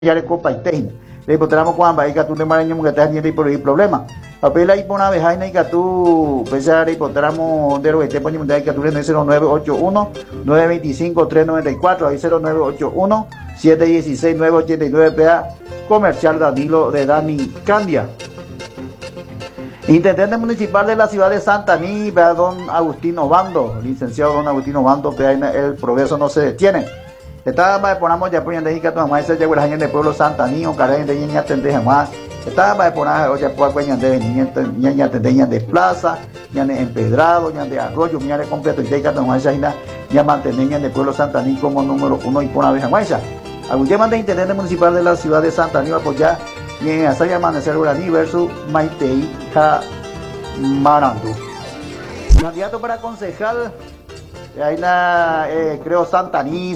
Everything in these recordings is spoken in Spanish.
ya le copa y teina. Le encontramos cuando hay que tú le marañamos que estás teniendo por el problema. Papel ahí por una vez hay que tú pensar y encontramos de lo que te ponemos de que tú le 0981 925 394 ahí 0981 716 989 PA comercial Danilo de Dani Candia. Intendente municipal de la ciudad de Santa Aní, vea don Agustín Obando, licenciado don Agustín Obando, vea el progreso no se detiene. Estaba ponamos ya por de que tu mamá se llegó la gente del pueblo Santa Aní o cara de niña tende jamás. Estaba poner ya por cuña de niña tende de plaza, ya de empedrado, ya de arroyo, ya de completo y de que tu mamá ya mantener del pueblo Santa Aní como número 1 y por una vez jamás. Agustín de intendente municipal de la ciudad de Santa Aní va a apoyar y en Asaya Amanecer Uraní versus Maitei Marandu. Candidato para concejal, ahí la creo Santa Aní,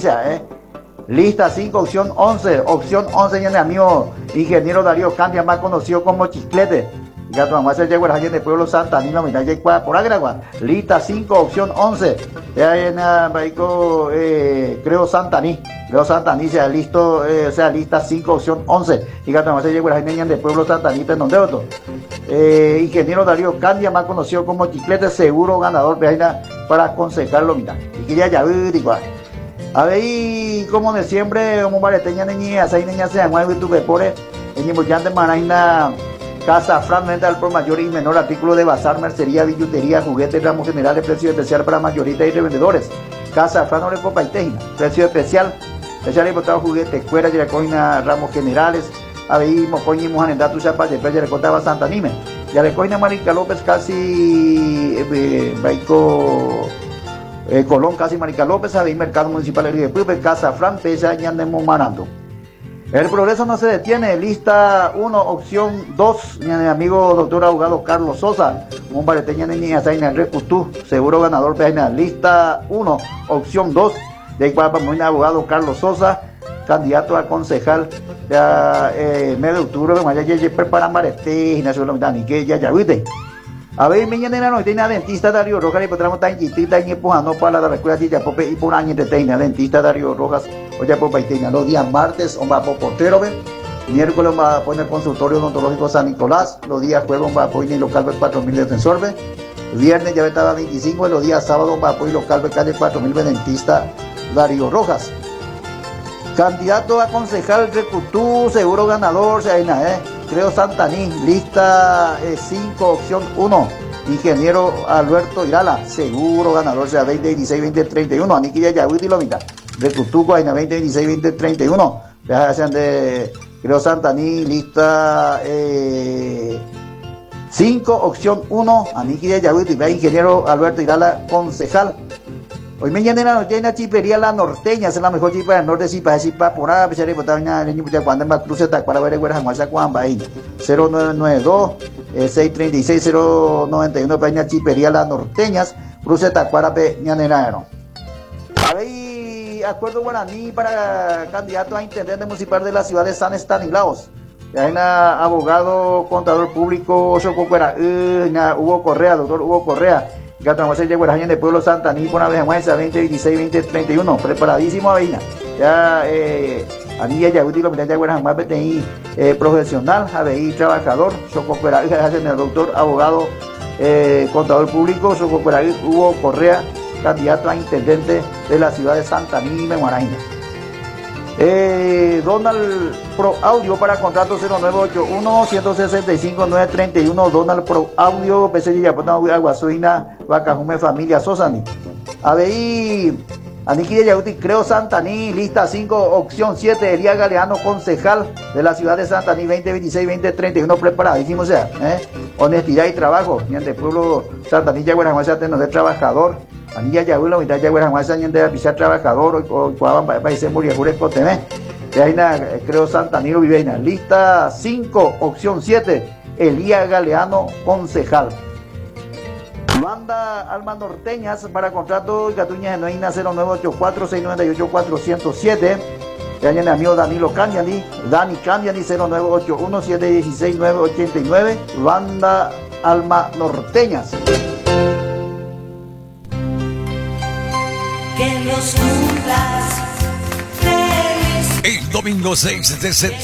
lista 5, opción 11, ya mi amigo ingeniero Darío Candia, más conocido como Chiclete. Ya tu mamá se llegó a la gente del pueblo Santa Aní, mitad llegó por Agragua. Lista 5, opción 11. Ya en Baico, creo Santa Aní, sea listo, lista 5, opción 11. Y ya tu mamá se llegó a la gente del pueblo Santa Aní, en donde otro. Ingeniero Darío Candia, más conocido como Chiclete, seguro ganador para aconsejarlo, mira. Y quería ya ver igual. A ver, como de siempre, como bareteña niña, seis niñas se llaman YouTube por en importante maraina casa fragmental al por mayor y menor artículo de bazar, mercería, billutería, juguetes, ramos generales, precio especial para mayoristas y revendedores. Casa Fran de Copa y Tejina, precio especial importado juguetes, cuera, yaracoina, ramos generales. A ver, mocoñi, mujanendá, tu chapa, de playa, recotaba Santa Nime. Yaracoina, Marica López, casi, Baico. Colón, casi Marica López, ahí Mercado Municipal de Pupe, Casa Fran, Pesa, Ñandemo Marando. El progreso no se detiene, lista 1, opción 2, mi amigo doctor abogado Carlos Sosa, un bareteña de niña, Zaina Recutú, seguro ganador, lista 1, opción 2, de Iguapa, muy abogado Carlos Sosa, candidato a concejal, ya, mes de octubre, ya preparan bareteña, y que ya viste. A ver, mañana no tiene dentista Darío Rojas, y encontramos tan chiquitita y empujando para la escuela de Yapope y por años de teina, dentista Darío Rojas, o Yapope y teina. Los días martes, va por portero, miércoles va a poner consultorio odontológico San Nicolás, los días jueves va a poner local 4000 defensor, viernes ya estaba 25, y los días sábados va a poner local calle 4000 dentista Darío Rojas. Candidato a concejal Recutú, seguro ganador, creo Santa Aní, lista 5, opción 1, ingeniero Alberto Irala, seguro ganador, 2016-2031, Aniquilla Yahuiti lo mitad, Recutú, 2016-2031, ya sean de, creo Santa Aní, lista 5, opción 1, Aniquilla Yahuiti, ingeniero Alberto Irala, concejal. Hoy mañana no tiene una chipería La Norteña, es la mejor chipa del norte, chipa por nada, pesar de botar una leña cuando va cruce para ver el jamás cuando ahí 0992 636 091 peña chipería Las Norteñas, cruce Tacuara peñanero. A ver, acuerdo guaraní para candidato a intendente municipal de la ciudad de San Estanislaos. Hay un abogado, contador público, Hugo Correa, doctor Hugo Correa. Gato José llegó a la gente del pueblo Santa Aní por una vez más, 2026-2031, preparadísimo Avina. Ya, Anilla Yaguti, lo mirá, ya más PTI profesional, ABI trabajador, Sococuera, el doctor abogado, contador público, Sococuera, Hugo Correa, candidato a intendente de la ciudad de Santa Aní, Meguaraina. Donald Pro Audio para contrato 0981 165 931 Donald Pro Audio PC Yapona Aguasuina Vacajume Familia Sosani. ABI Aniquilla Yauti creo Santa Aní, lista 5, opción 7, Elías Galeano, concejal de la ciudad de Santa Aní 2026-2031, preparadísimo, honestidad y trabajo, ni el pueblo Santa Aní Yaguarajuasa de trabajador. Anilla Yagulo, mitad Yaguarajuasa, ni de pisar trabajador, o Cuaban países Muriajures Cotemé. De ahí creo Santa Aní Viveina, lista 5, opción 7, Elías Galeano, concejal. Banda Alma Norteñas para contrato Gatuña Genuina 0984 698 407. De ahí el amigo Danilo Candiani, Dani Candiani 0981 716 989. Banda Alma Norteñas. Que los cumplas feliz. El domingo 6 de septiembre.